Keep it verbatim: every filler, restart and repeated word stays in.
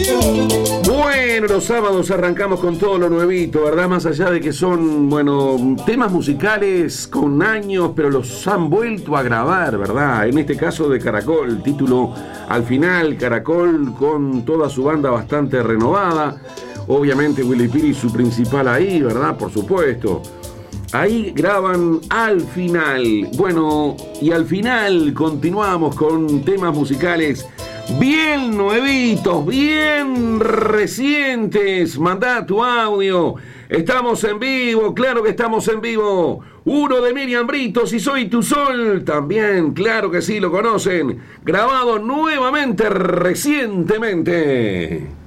Bueno, los sábados arrancamos con todo lo nuevito, ¿verdad? Más allá de que son, bueno, temas musicales con años, pero los han vuelto a grabar, ¿verdad? En este caso de Caracol, título Al Final, Caracol con toda su banda bastante renovada. Obviamente Willy Piri, su principal ahí, ¿verdad? Por supuesto. Ahí graban Al Final. Bueno, y al final continuamos con temas musicales bien nuevitos, bien recientes. Mandá tu audio. Estamos en vivo, claro que estamos en vivo. Uno de Miriam Brito, Si Soy Tu Sol, también, claro que sí, lo conocen. Grabado nuevamente, recientemente.